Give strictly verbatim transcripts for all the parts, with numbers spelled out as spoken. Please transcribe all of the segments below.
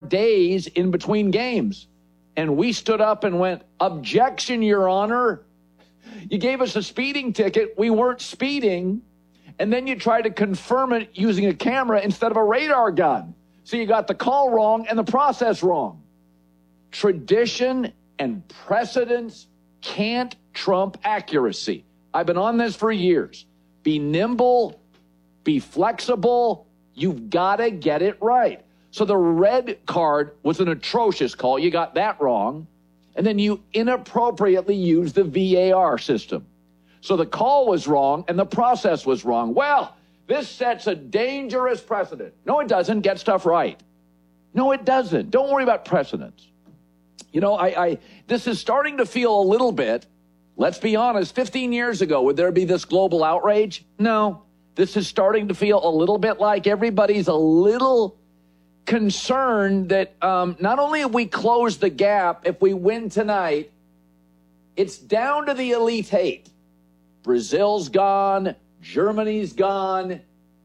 days in between games. And we stood up and went, objection, Your Honor. You gave us a speeding ticket. We weren't speeding. And then you tried to confirm it using a camera instead of a radar gun. So you got the call wrong and the process wrong. Tradition and precedence can't trump accuracy. I've been on this for years. Be nimble, be flexible. You've got to get it right. So the red card was an atrocious call. You got that wrong. And then you inappropriately used the V A R system. So the call was wrong and the process was wrong. Well, this sets a dangerous precedent. No, it doesn't. Get stuff right. No, it doesn't. Don't worry about precedents. You know, I, I this is starting to feel a little bit, let's be honest, fifteen years ago, would there be this global outrage? No. This is starting to feel a little bit like everybody's a little concerned that um, not only have we closed the gap, if we win tonight, it's down to the Elite Eight. Brazil's gone. Germany's gone.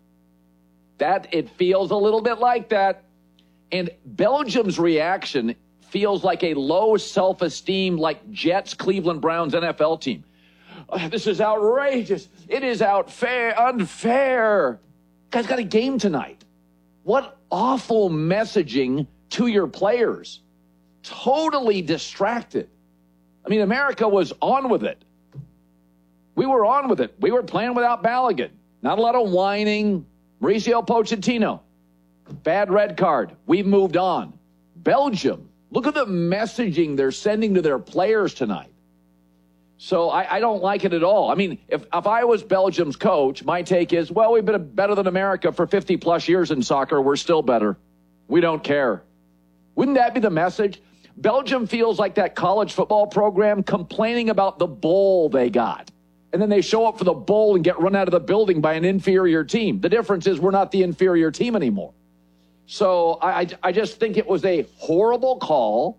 That it feels a little bit like that. And Belgium's reaction feels like a low self-esteem, like Jets, Cleveland Browns, N F L team. Oh, this is outrageous. It is outfair, unfair. Guys got a game tonight. What awful messaging to your players. Totally distracted. I mean, America was on with it. We were on with it. We were playing without Balogun. Not a lot of whining. Mauricio Pochettino. Bad red card. We've moved on. Belgium. Look at the messaging they're sending to their players tonight. So I, I don't like it at all. I mean, if, if I was Belgium's coach, my take is, well, we've been better than America for fifty plus years in soccer. We're still better. We don't care. Wouldn't that be the message? Belgium feels like that college football program complaining about the bowl they got. And then they show up for the bowl and get run out of the building by an inferior team. The difference is we're not the inferior team anymore. So I, I just think it was a horrible call,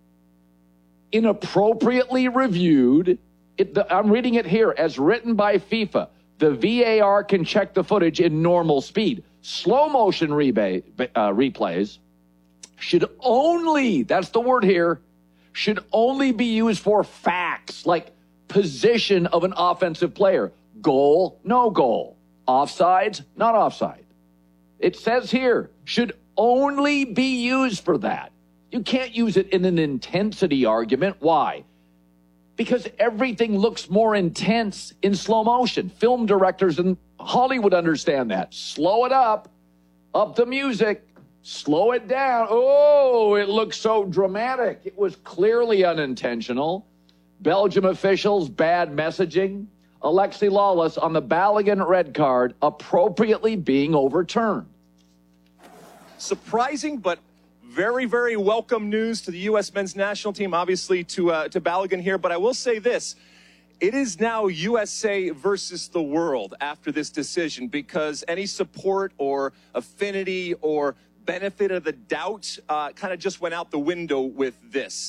inappropriately reviewed. It, the, I'm reading it here as written by FIFA. The V A R can check the footage in normal speed. Slow motion rebay, uh, replays should only, that's the word here, should only be used for facts like position of an offensive player. Goal, no goal. Offsides, not offside. It says here, should only be used for that. You can't use it in an intensity argument. Why? Because everything looks more intense in slow motion. Film directors in Hollywood understand that. Slow it up, up the music, slow it down. Oh, it looks so dramatic. It was clearly unintentional. Belgium officials, bad messaging. Alexi Lawless on the Balogun red card appropriately being overturned. Surprising, but very, very welcome news to the U S men's national team, obviously to uh, to Balogun here. But I will say this. It is now U S A versus the world after this decision, because any support or affinity or benefit of the doubt uh, kind of just went out the window with this.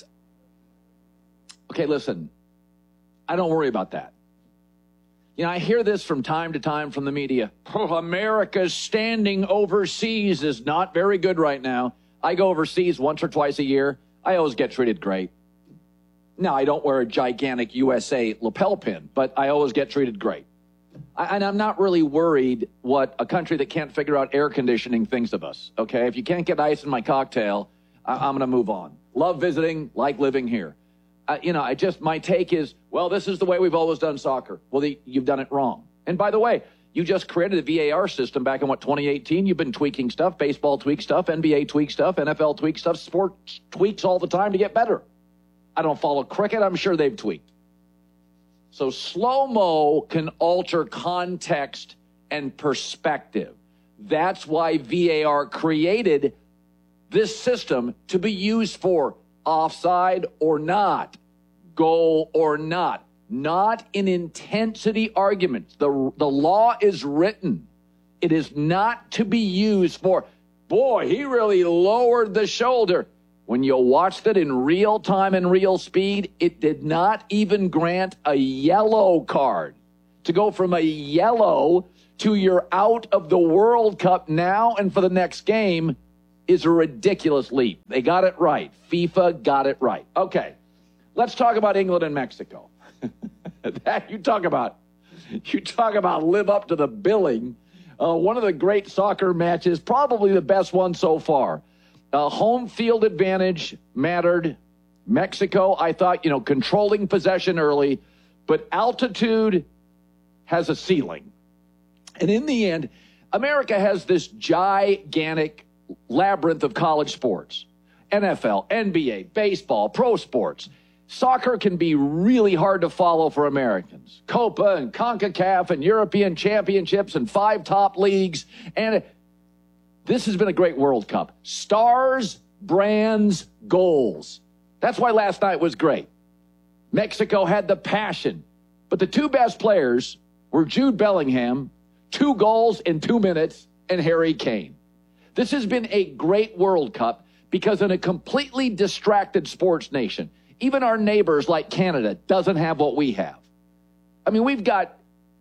Okay, listen, I don't worry about that. You know, I hear this from time to time from the media. Oh, America's standing overseas is not very good right now. I go overseas once or twice a year. I always get treated great. Now, I don't wear a gigantic U S A lapel pin, but I always get treated great. I, and I'm not really worried what a country that can't figure out air conditioning thinks of us, okay? If you can't get ice in my cocktail, I, I'm going to move on. Love visiting, like living here. Uh, you know, I just, my take is, well, this is the way we've always done soccer. Well, the, you've done it wrong. And by the way, you just created a V A R system back in, what, twenty eighteen? You've been tweaking stuff. Baseball tweaks stuff. N B A tweaks stuff. N F L tweaks stuff. Sports tweaks all the time to get better. I don't follow cricket. I'm sure they've tweaked. So slow-mo can alter context and perspective. That's why V A R created this system to be used for offside or not, goal or not, not in intensity arguments. The, the law is written. It is not to be used for, boy, he really lowered the shoulder. When you watched it in real time and real speed, it did not even grant a yellow card. To go from a yellow to you're out of the World Cup now and for the next game, is a ridiculous leap. They got it right. FIFA got it right. Okay, let's talk about England and Mexico. That you talk about, you talk about live up to the billing. Uh, one of the great soccer matches, probably the best one so far. Uh, home field advantage mattered. Mexico, I thought, you know, controlling possession early, but altitude has a ceiling. And in the end, America has this gigantic labyrinth of college sports. N F L, N B A, baseball, pro sports. Soccer can be really hard to follow for Americans. Copa and CONCACAF and European championships and five top leagues. And this has been a great World Cup. Stars, brands, goals. That's why last night was great. Mexico had the passion. But the two best players were Jude Bellingham, two goals in two minutes, and Harry Kane. This has been a great World Cup because in a completely distracted sports nation, even our neighbors like Canada doesn't have what we have. I mean, we've got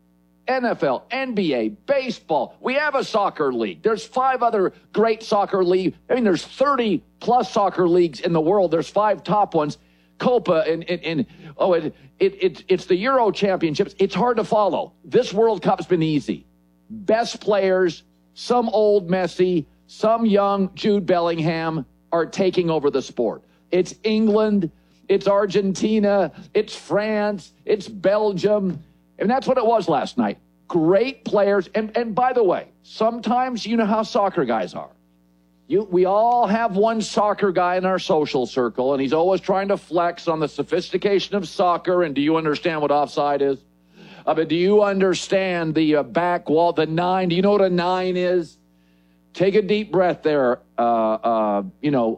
N F L, N B A, baseball. We have a soccer league. There's five other great soccer leagues. I mean, there's thirty plus soccer leagues in the world. There's five top ones. Copa and, and, and oh, it, it, it, it's the Euro Championships. It's hard to follow. This World Cup's been easy. Best players, some old Messi, some young Jude Bellingham are taking over the sport. It's England. It's Argentina, it's France, it's Belgium. And that's what it was last night. Great players. And, and by the way, sometimes you know how soccer guys are. You, we all have one soccer guy in our social circle, and he's always trying to flex on the sophistication of soccer. And do you understand what offside is? I mean, do you understand the uh, back wall, the nine? Do you know what a nine is? Take a deep breath there, uh, uh, you know,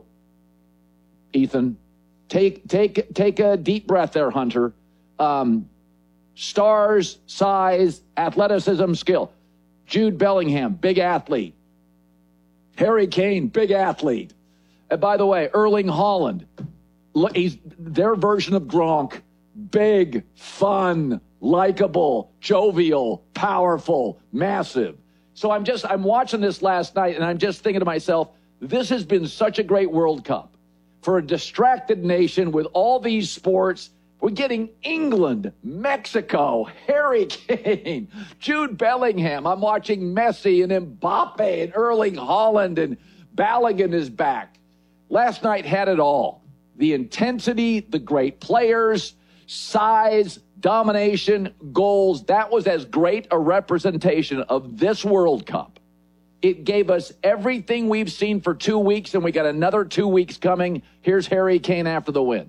Ethan. Take take take a deep breath there, Hunter. Um, stars, size, athleticism, skill. Jude Bellingham, big athlete. Harry Kane, big athlete. And by the way, Erling Haaland, look, he's their version of Gronk. Big, fun, likable, jovial, powerful, massive. So I'm just I'm watching this last night, and I'm just thinking to myself, this has been such a great World Cup. For a distracted nation with all these sports, we're getting England, Mexico, Harry Kane, Jude Bellingham. I'm watching Messi and Mbappe and Erling Haaland, and Balogun is back. Last night had it all. The intensity, the great players, size, domination, goals. That was as great a representation of this World Cup. It gave us everything we've seen for two weeks, and we got another two weeks coming. Here's Harry Kane after the win.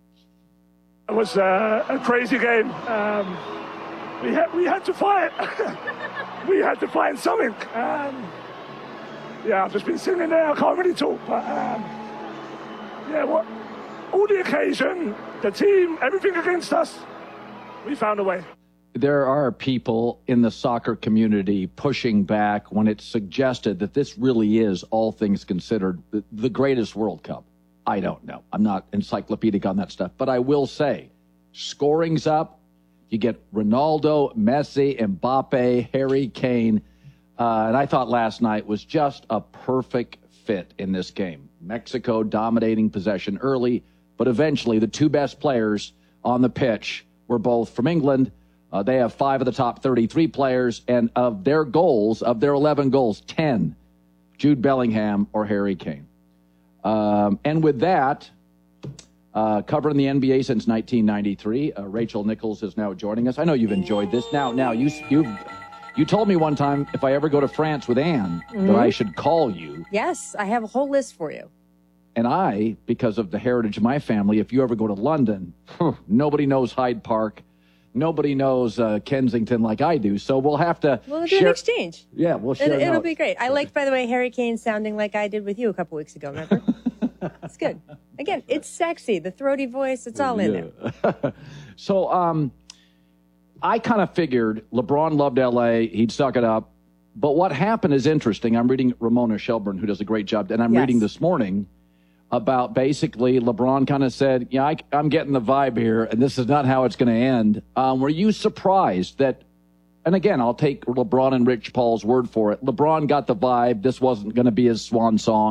It was uh, a crazy game. Um, we, had, we had to fight. We had to find something. Um, yeah, I've just been sitting there. I can't really talk. But um, yeah, what, all the occasion, the team, everything against us, we found a way. There are people in the soccer community pushing back when it's suggested that this really is, all things considered, the, the greatest World Cup. I don't know. I'm not encyclopedic on that stuff. But I will say, scoring's up. You get Ronaldo, Messi, Mbappe, Harry Kane. Uh, and I thought last night was just a perfect fit in this game. Mexico dominating possession early, but eventually the two best players on the pitch were both from England. Uh, they have five of the top thirty-three players, and of their goals, of their eleven goals, ten, Jude Bellingham or Harry Kane. Um, and with that, uh, covering the N B A since nineteen ninety-three, uh, Rachel Nichols is now joining us. I know you've enjoyed this. Now, now you you you told me one time if I ever go to France with Anne, mm-hmm. that I should call you. Yes, I have a whole list for you. And I, because of the heritage of my family, if you ever go to London, nobody knows Hyde Park. Nobody knows uh, Kensington like I do, so we'll have to We'll do share... an exchange. Yeah, we'll share it, It'll notes. be great. I liked, by the way, Harry Kane sounding like I did with you a couple weeks ago, remember? It's good. Again, it's sexy. The throaty voice, it's all in yeah. there. So um, I kind of figured LeBron loved L A. He'd suck it up. But what happened is interesting. I'm reading Ramona Shelburne, who does a great job, and I'm yes. reading this morning about basically LeBron kind of said, yeah, I, I'm getting the vibe here, and this is not how it's going to end. Um, were you surprised that, and again, I'll take LeBron and Rich Paul's word for it, LeBron got the vibe, this wasn't going to be his swan song,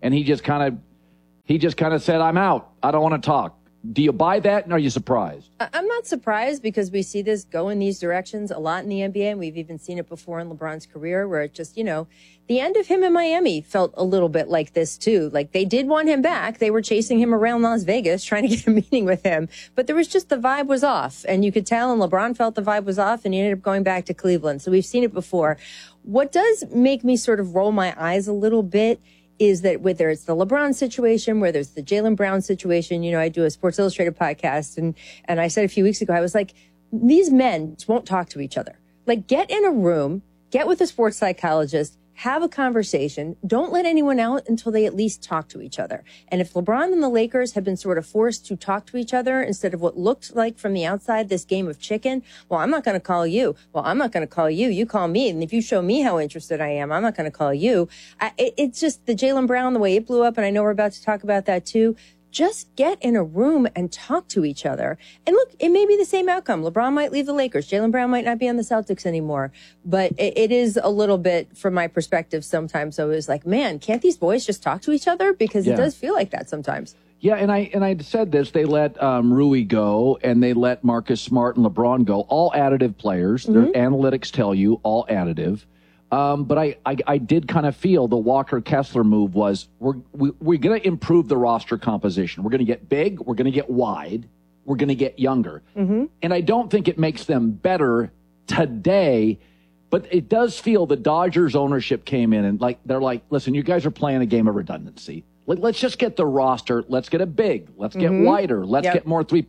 and he just kind of he just kind of said, I'm out. I don't want to talk. Do you buy that, and are you surprised? I'm not surprised because we see this go in these directions a lot in the N B A, and we've even seen it before in LeBron's career where it just, you know, the end of him in Miami felt a little bit like this too. Like they did want him back. They were chasing him around Las Vegas trying to get a meeting with him, but there was just the vibe was off, and you could tell, and LeBron felt the vibe was off, and he ended up going back to Cleveland. So we've seen it before. What does make me sort of roll my eyes a little bit is that whether it's the LeBron situation, whether it's the Jaylen Brown situation, you know, I do a Sports Illustrated podcast, and, and I said a few weeks ago, I was like, these men won't talk to each other. Like, get in a room, get with a sports psychologist, have a conversation. Don't let anyone out until they at least talk to each other. And if LeBron and the Lakers have been sort of forced to talk to each other instead of what looked like from the outside this game of chicken, well, I'm not going to call you. Well, I'm not going to call you. You call me. And if you show me how interested I am, I'm not going to call you. I, it, it's just the Jaylen Brown, the way it blew up, and I know we're about to talk about that too. Just get in a room and talk to each other. And look, it may be the same outcome. LeBron might leave the Lakers. Jaylen Brown might not be on the Celtics anymore. But it, it is a little bit, from my perspective, sometimes. So it's like, man, can't these boys just talk to each other? Because yeah. It does feel like that sometimes. Yeah, and I and I said this. They let um, Rui go, and they let Marcus Smart and LeBron go. All additive players. Mm-hmm. Their analytics tell you all additive. Um, but I, I, I did kind of feel the Walker Kessler move was we're we, we're going to improve the roster composition. We're going to get big. We're going to get wide. We're going to get younger. Mm-hmm. And I don't think it makes them better today, but it does feel the Dodgers ownership came in and like they're like, listen, you guys are playing a game of redundancy. Let, let's just get the roster. Let's get it big. Let's get mm-hmm. wider. Let's yep. get more three.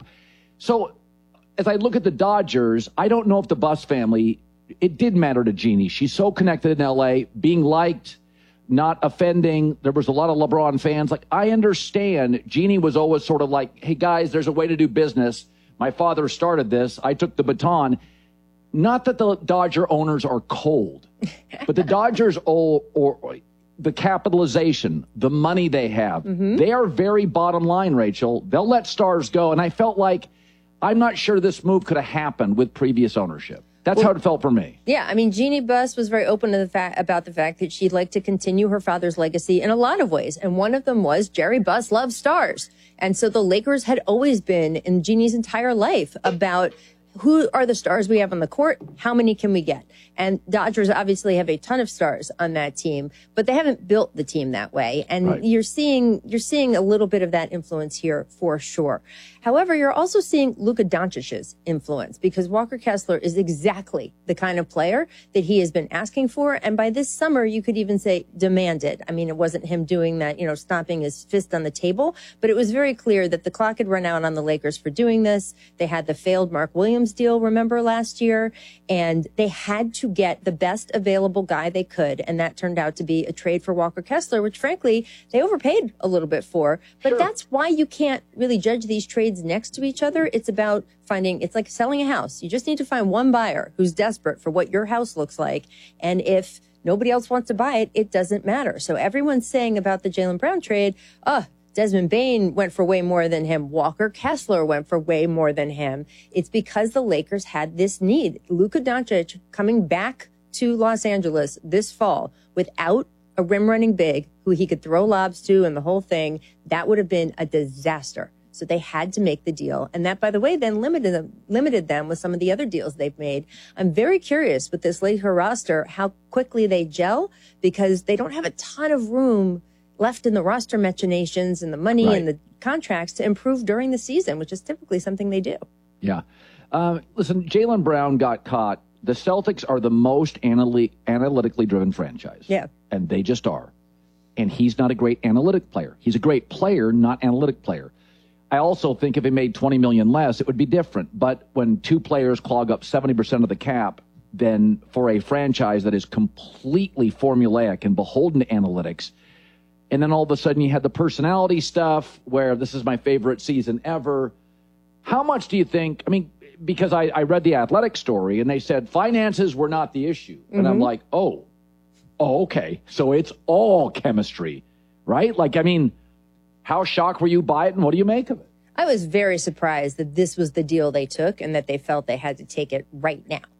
So as I look at the Dodgers, I don't know if the Buss family. It did matter to Jeannie. She's so connected in L A, being liked, not offending. There was a lot of LeBron fans. Like, I understand Jeannie was always sort of like, hey, guys, there's a way to do business. My father started this. I took the baton. Not that the Dodger owners are cold, but the Dodgers, or, or the capitalization, the money they have, mm-hmm. they are very bottom line, Rachel. They'll let stars go. And I felt like I'm not sure this move could have happened with previous ownership. That's well, how it felt for me. Yeah, I mean, Jeannie Buss was very open to the fact about the fact that she'd like to continue her father's legacy in a lot of ways. And one of them was Jerry Buss loves stars. And so the Lakers had always been, in Jeannie's entire life, about who are the stars we have on the court? How many can we get? And Dodgers obviously have a ton of stars on that team, but they haven't built the team that way. And right. you're seeing you're seeing a little bit of that influence here for sure. However, you're also seeing Luka Doncic's influence because Walker Kessler is exactly the kind of player that he has been asking for. And by this summer, you could even say demanded. I mean, it wasn't him doing that, you know, stomping his fist on the table, but it was very clear that the clock had run out on the Lakers for doing this. They had the failed Mark Williams deal, remember, last year, and they had to get the best available guy they could, and that turned out to be a trade for Walker Kessler, which frankly they overpaid a little bit for. But sure. That's why you can't really judge these trades next to each other. It's about finding, it's like selling a house. You just need to find one buyer who's desperate for what your house looks like, and if nobody else wants to buy it, it doesn't matter. So everyone's saying about the Jaylen Brown trade, oh, Desmond Bane went for way more than him. Walker Kessler went for way more than him. It's because the Lakers had this need. Luka Doncic coming back to Los Angeles this fall without a rim running big who he could throw lobs to and the whole thing, that would have been a disaster. So they had to make the deal. And that, by the way, then limited them, limited them with some of the other deals they've made. I'm very curious with this Laker roster, how quickly they gel, because they don't have a ton of room left in the roster machinations and the money right. and the contracts to improve during the season, which is typically something they do. Yeah. Uh, listen, Jaylen Brown got caught. The Celtics are the most analy- analytically driven franchise. Yeah. And they just are. And he's not a great analytic player. He's a great player, not analytic player. I also think if he made twenty million dollars less, it would be different. But when two players clog up seventy percent of the cap, then for a franchise that is completely formulaic and beholden to analytics, and then all of a sudden you had the personality stuff where this is my favorite season ever. How much do you think, I mean, because I, I read the Athletic story and they said finances were not the issue. Mm-hmm. And I'm like, oh, oh, okay. So it's all chemistry, right? Like, I mean, how shocked were you by it and what do you make of it? I was very surprised that this was the deal they took and that they felt they had to take it right now.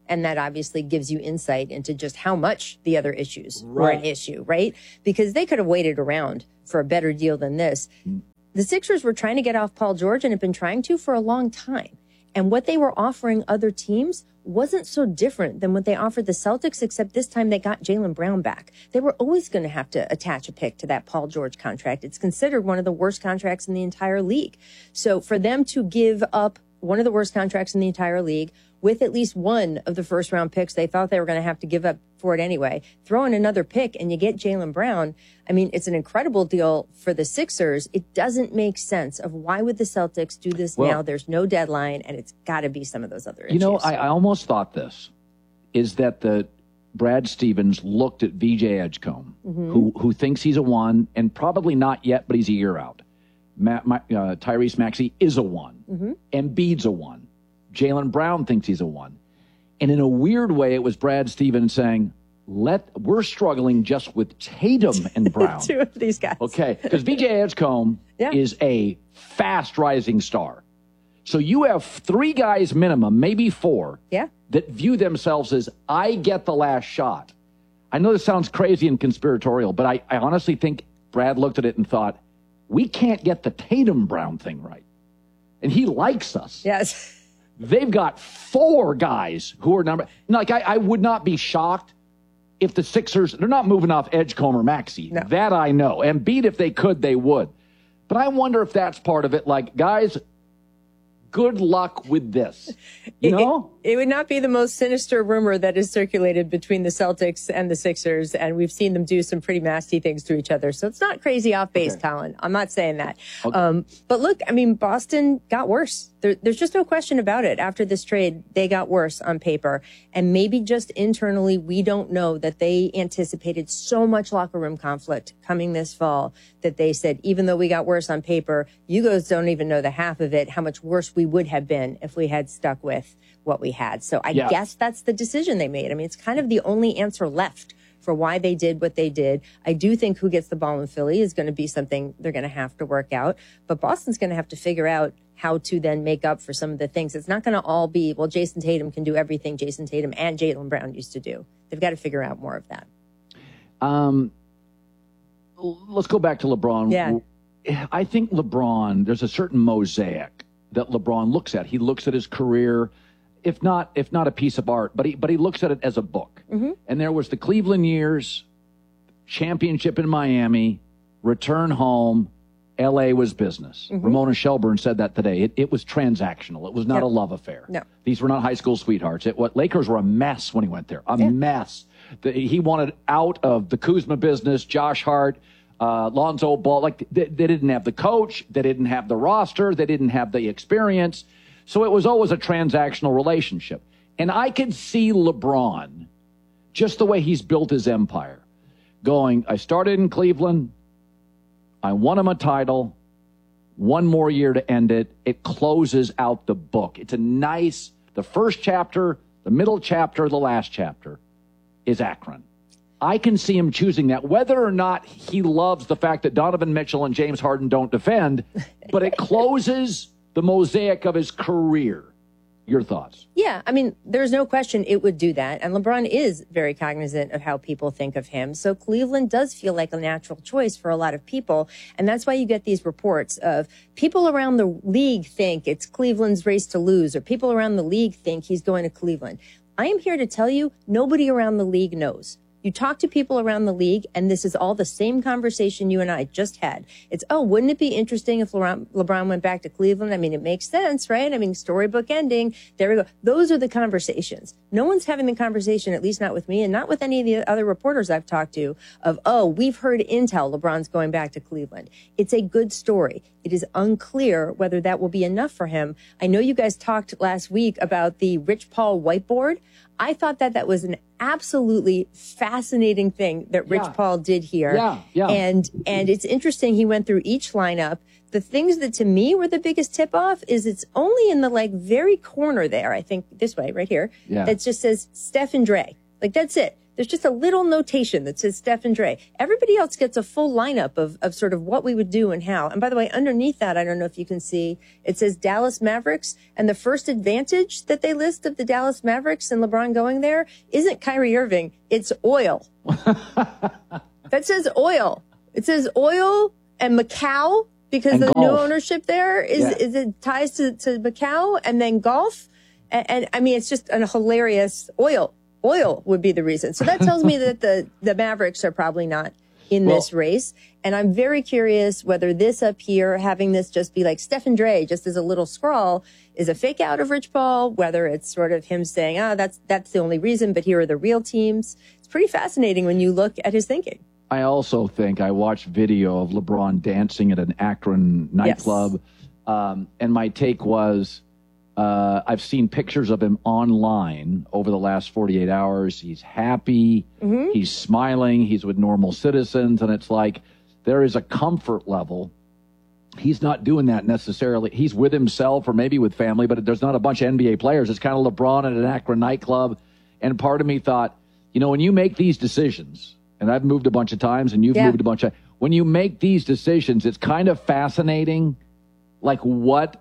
And that obviously gives you insight into just how much the other issues Right. were an issue, right? Because they could have waited around for a better deal than this. The Sixers were trying to get off Paul George and have been trying to for a long time. And what they were offering other teams wasn't so different than what they offered the Celtics, except this time they got Jaylen Brown back. They were always going to have to attach a pick to that Paul George contract. It's considered one of the worst contracts in the entire league. So for them to give up one of the worst contracts in the entire league with at least one of the first round picks they thought they were going to have to give up for it anyway, throw in another pick and you get Jaylen Brown. I mean, it's an incredible deal for the Sixers. It doesn't make sense of why would the Celtics do this Well, now? There's no deadline, and it's got to be some of those other issues. You know, I, I almost thought this is that the Brad Stevens looked at V J Edgecombe, Mm-hmm. who who thinks he's a one, and probably not yet, but he's a year out. Ma- Ma- uh, Tyrese Maxey is a one. Mm-hmm. Embiid's a one. Jaylen Brown thinks he's a one. And in a weird way, it was Brad Stevens saying, "Let we're struggling just with Tatum and Brown." Two of these guys. Okay, because V J Edgecombe Yeah. is a fast rising star. So you have three guys minimum, maybe four, Yeah. that view themselves as, I get the last shot. I know this sounds crazy and conspiratorial, but I, I honestly think Brad looked at it and thought, we can't get the Tatum Brown thing right. And he likes us. Yes. They've got four guys who are number. Like, I, I would not be shocked if the Sixers, they're not moving off Edgecombe or Maxey. No. That I know. And beat if they could, they would. But I wonder if that's part of it. Like, guys, good luck with this. You know? It, it would not be the most sinister rumor that is circulated between the Celtics and the Sixers, and we've seen them do some pretty nasty things to each other. So it's not crazy off base, Okay. Colin. I'm not saying that. Okay. Um, but look, I mean, Boston got worse. There, there's just no question about it. After this trade, they got worse on paper. And maybe just internally, we don't know that they anticipated so much locker room conflict coming this fall that they said, even though we got worse on paper, you guys don't even know the half of it, how much worse we would have been if we had stuck with what we had. So I Yeah. guess that's the decision they made. I mean, it's kind of the only answer left for why they did what they did. I do think who gets the ball in Philly is going to be something they're going to have to work out. But Boston's going to have to figure out how to then make up for some of the things. It's not going to all be, well, Jason Tatum can do everything Jason Tatum and Jaylen Brown used to do. They've got to figure out more of that. Um, l- let's go back to LeBron. Yeah. I think LeBron, there's a certain mosaic that LeBron looks at. He looks at his career, if not if not a piece of art, but he but he looks at it as a book. Mm-hmm. And there was the Cleveland years, championship in Miami, return home, L A was business. Mm-hmm. Ramona Shelburne said that today. It, it was transactional. It was not Yep. a love affair. No. These were not high school sweethearts. It what Lakers were a mess when he went there. A Yeah. mess. The, he wanted out of the Kuzma business, Josh Hart, uh, Lonzo Ball. Like they, they didn't have the coach, they didn't have the roster, they didn't have the experience. So it was always a transactional relationship. And I could see LeBron, just the way he's built his empire, going, I started in Cleveland, I won him a title, one more year to end it. It closes out the book. It's a nice, the first chapter, the middle chapter, the last chapter is Akron. I can see him choosing that, whether or not he loves the fact that Donovan Mitchell and James Harden don't defend, but it closes the mosaic of his career. Your thoughts? Yeah, I mean, there's no question it would do that. And LeBron is very cognizant of how people think of him. So Cleveland does feel like a natural choice for a lot of people. And that's why you get these reports of people around the league think it's Cleveland's race to lose, or people around the league think he's going to Cleveland. I am here to tell you, nobody around the league knows. You talk to people around the league, and this is all the same conversation you and I just had. It's, oh, wouldn't it be interesting if LeBron, LeBron went back to Cleveland? I mean, it makes sense, right? I mean, storybook ending. There we go. Those are the conversations. No one's having the conversation, at least not with me and not with any of the other reporters I've talked to, of, oh, we've heard intel LeBron's going back to Cleveland. It's a good story. It is unclear whether that will be enough for him. I know you guys talked last week about the Rich Paul whiteboard. I thought that that was an absolutely fascinating thing that Rich Yeah. Paul did here. Yeah, yeah. And and it's interesting. He went through each lineup. The things that to me were the biggest tip off is it's only in the like very corner there. I think this way, right here. Yeah. That just says Steph and Dre. Like that's it. there's just a little notation that says Steph and Dre. Everybody else gets a full lineup of, of sort of what we would do and how. And by the way, underneath that, I don't know if you can see, it says Dallas Mavericks. And the first advantage that they list of the Dallas Mavericks and LeBron going there isn't Kyrie Irving. It's oil. That says oil. It says oil and Macau, because and the golf. new ownership there is, Yeah. is it ties to, to Macau, and then golf. And, and I mean, it's just a hilarious oil. Oil would be the reason. So that tells me that the, the Mavericks are probably not in Well, this race. And I'm very curious whether this up here, having this just be like Steph and Dre, just as a little scrawl, is a fake out of Rich Paul, whether it's sort of him saying, ah, that's, that's the only reason, but here are the real teams. It's pretty fascinating when you look at his thinking. I also think I watched video of LeBron dancing at an Akron nightclub. Yes. Um, and my take was, Uh, I've seen pictures of him online over the last forty-eight hours. He's happy. Mm-hmm. He's smiling. He's with normal citizens. And it's like there is a comfort level. He's not doing that necessarily. He's with himself or maybe with family, but there's not a bunch of N B A players. It's kind of LeBron at an Akron nightclub. And part of me thought, you know, when you make these decisions, and I've moved a bunch of times and you've yeah. moved a bunch of, when you make these decisions, it's kind of fascinating, like what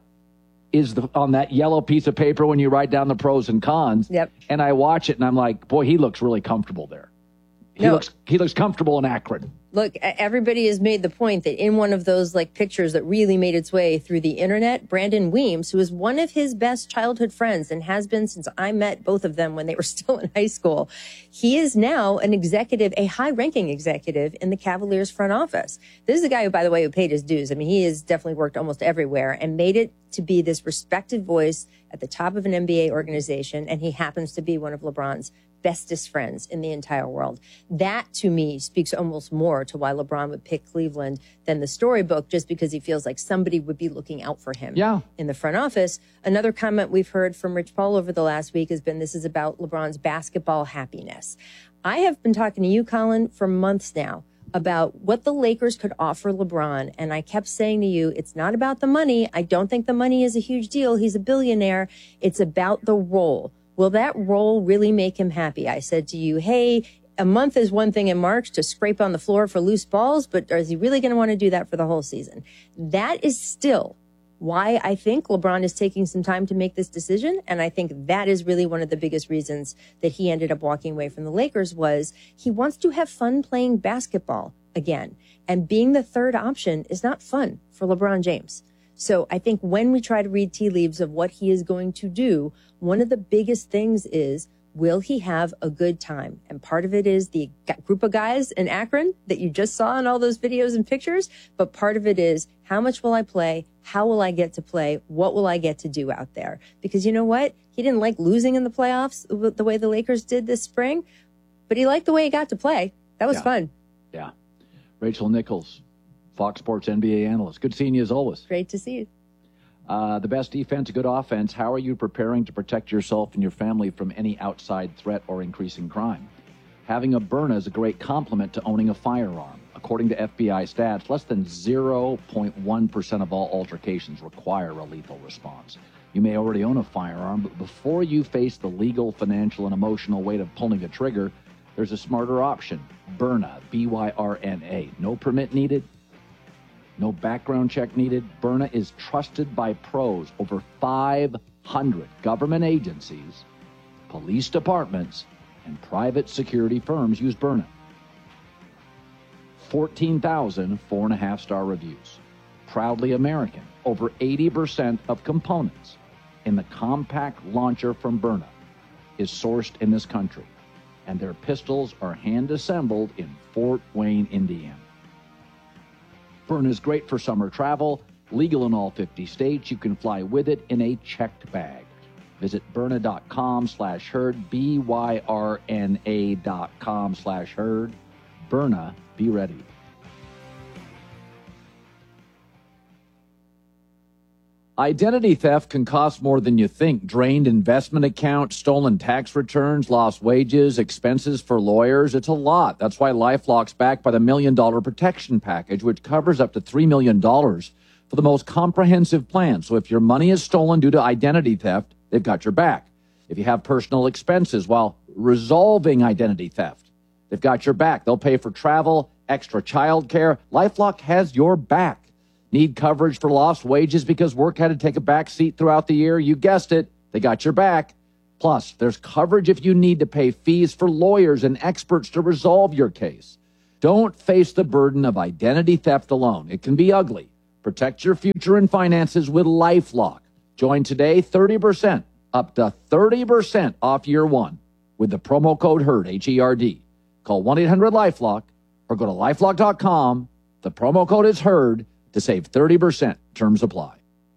is the, on that yellow piece of paper when you write down the pros and cons. Yep. And I watch it and I'm like, boy, he looks really comfortable there. He no. looks he looks comfortable in Akron. Look, everybody has made the point that in one of those like pictures that really made its way through the internet, Brandon Weems, who is one of his best childhood friends and has been since I met both of them when they were still in high school, he is now an executive, a high-ranking executive in the Cavaliers front office. This is a guy who, by the way, who paid his dues. I mean, he has definitely worked almost everywhere and made it to be this respected voice at the top of an N B A organization, and he happens to be one of LeBron's bestest friends in the entire world. That, to me, speaks almost more to why LeBron would pick Cleveland than the storybook, just because he feels like somebody would be looking out for him yeah. in the front office. Another comment we've heard from Rich Paul over the last week has been this is about LeBron's basketball happiness. I have been talking to you, Colin, for months now about what the Lakers could offer LeBron. And I kept saying to you, it's not about the money. I don't think the money is a huge deal. He's a billionaire. It's about the role. Will that role really make him happy? I said to you, hey, a month is one thing in March to scrape on the floor for loose balls, but is he really going to want to do that for the whole season? That is still why I think LeBron is taking some time to make this decision. And I think that is really one of the biggest reasons that he ended up walking away from the Lakers was he wants to have fun playing basketball again. And being the third option is not fun for LeBron James. So I think when we try to read tea leaves of what he is going to do, one of the biggest things is, will he have a good time? And part of it is the group of guys in Akron that you just saw in all those videos and pictures. But part of it is, how much will I play? How will I get to play? What will I get to do out there? Because you know what? He didn't like losing in the playoffs the way the Lakers did this spring, but he liked the way he got to play. That was yeah. fun. Yeah. Rachel Nichols, Fox Sports N B A analyst. Good seeing you as always. Great to see you. Uh, the best defense, good offense. How are you preparing to protect yourself and your family from any outside threat or increasing crime? Having a Byrna is a great complement to owning a firearm. According to F B I stats, less than zero point one percent of all altercations require a lethal response. You may already own a firearm, but before you face the legal, financial, and emotional weight of pulling a trigger, there's a smarter option. Byrna, B Y R N A. No permit needed. No background check needed. Byrna is trusted by pros. Over five hundred government agencies, police departments, and private security firms use Byrna. fourteen thousand four and a half star reviews. Proudly American. Over eighty percent of components in the compact launcher from Byrna is sourced in this country, and their pistols are hand assembled in Fort Wayne, Indiana. Byrna is great for summer travel, legal in all fifty states. You can fly with it in a checked bag. Visit Byrna.com slash herd, B Y R N A dot com slash herd. Byrna, be ready. Identity theft can cost more than you think. Drained investment accounts, stolen tax returns, lost wages, expenses for lawyers. It's a lot. That's why LifeLock's backed by the Million Dollar Protection Package, which covers up to three million dollars for the most comprehensive plan. So if your money is stolen due to identity theft, they've got your back. If you have personal expenses while resolving identity theft. They've got your back. They'll pay for travel, extra child care. LifeLock has your back. Need coverage for lost wages because work had to take a back seat throughout the year? You guessed it. They got your back. Plus, there's coverage if you need to pay fees for lawyers and experts to resolve your case. Don't face the burden of identity theft alone. It can be ugly. Protect your future and finances with LifeLock. Join today, thirty percent, up to thirty percent off year one with the promo code HERD, H E R D. Call one eight hundred LifeLock or go to lifelock dot com. The promo code is HERD to save thirty percent. Terms apply.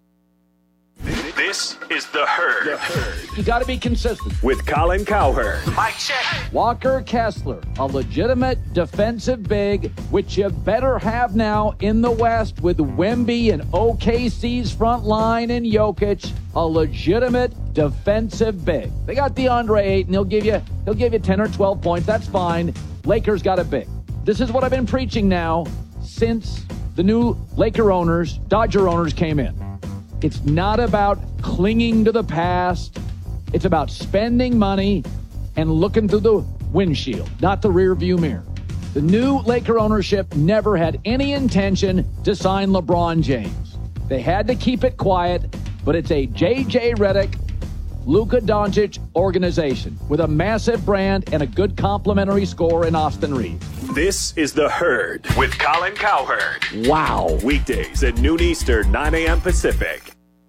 This is The Herd. The Herd. You got to be consistent. With Colin Cowherd. Mic check. Walker Kessler, a legitimate defensive big, which you better have now in the West with Wemby and O K C's front line and Jokic, a legitimate defensive big. They got DeAndre Ayton. He'll give you, he'll give you ten or twelve points. That's fine. Lakers got a big. This is what I've been preaching now since the new Laker owners, Dodger owners came in. It's not about clinging to the past. It's about spending money and looking through the windshield, not the rear view mirror. The new Laker ownership never had any intention to sign LeBron James. They had to keep it quiet, but it's a J J Redick, Luka Doncic organization with a massive brand and a good complimentary score in Austin Reeves. This is The Herd with Colin Cowherd. Wow. Weekdays at noon Eastern, nine a.m. Pacific.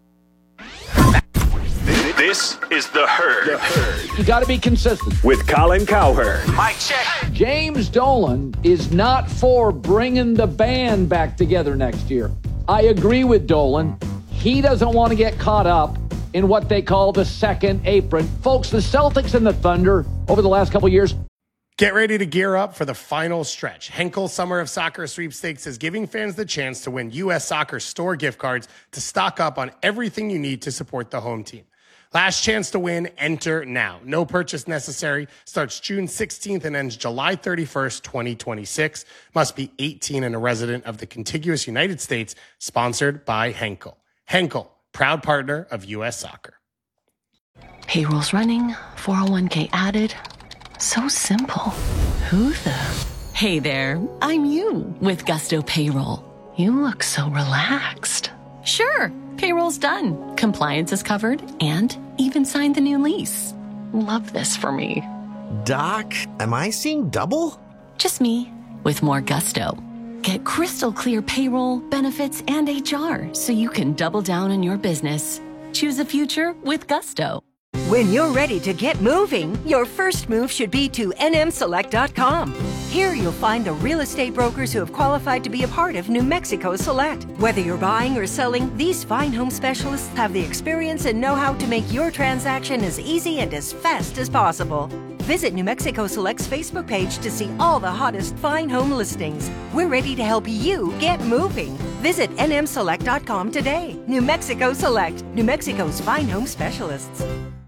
This is The Herd. The Herd. You got to be consistent. With Colin Cowherd. Mic check. James Dolan is not for bringing the band back together next year. I agree with Dolan. He doesn't want to get caught up in what they call the second apron. Folks, the Celtics and the Thunder over the last couple of years. Get ready to gear up for the final stretch. Henkel Summer of Soccer Sweepstakes is giving fans the chance to win U S Soccer store gift cards to stock up on everything you need to support the home team. Last chance to win, enter now. No purchase necessary. Starts June sixteenth and ends July thirty-first, twenty twenty-six. Must be eighteen and a resident of the contiguous United States. Sponsored by Henkel. Henkel, proud partner of U S Soccer. Payroll's running, four oh one k added. So simple. Who the? Hey there, I'm you with Gusto Payroll. You look so relaxed. Sure, payroll's done. Compliance is covered and even signed the new lease. Love this for me. Doc, am I seeing double? Just me with more gusto. Get crystal clear payroll, benefits, and H R so you can double down on your business. Choose a future with Gusto. When you're ready to get moving, your first move should be to N M select dot com. Here you'll find the real estate brokers who have qualified to be a part of New Mexico Select. Whether you're buying or selling, these fine home specialists have the experience and know-how to make your transaction as easy and as fast as possible. Visit New Mexico Select's Facebook page to see all the hottest fine home listings. We're ready to help you get moving. Visit N M select dot com today. New Mexico Select, New Mexico's fine home specialists.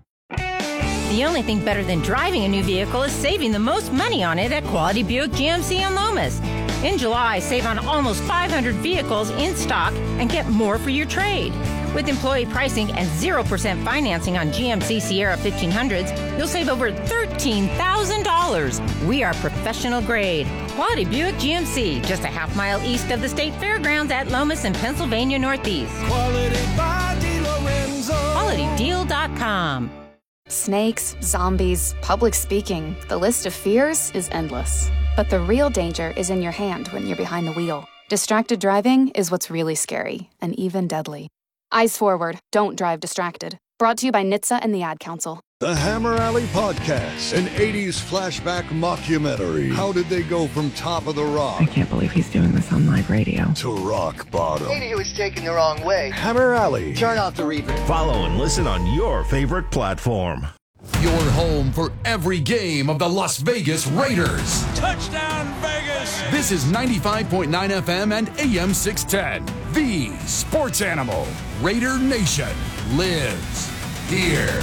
The only thing better than driving a new vehicle is saving the most money on it at Quality Buick G M C in Lomas. In July, save on almost five hundred vehicles in stock and get more for your trade. With employee pricing and zero percent financing on G M C Sierra fifteen hundreds, you'll save over thirteen thousand dollars. We are professional grade. Quality Buick G M C, just a half mile east of the State Fairgrounds at Lomas in Pennsylvania Northeast. Quality by DeLorenzo. quality deal dot com. Snakes, zombies, public speaking. The list of fears is endless. But the real danger is in your hand when you're behind the wheel. Distracted driving is what's really scary and even deadly. Eyes forward. Don't drive distracted. Brought to you by N H T S A and the Ad Council. The Hammer Alley Podcast, an eighties flashback mockumentary. How did they go from top of the rock? I can't believe he's doing this on live radio. To rock bottom. Maybe he was taken the wrong way. Hammer Alley. Turn off the reverb. Follow and listen on your favorite platform. Your home for every game of the Las Vegas Raiders. Touchdown, Vegas! This is ninety-five point nine F M and A M six ten. The Sports Animal. Raider Nation lives here.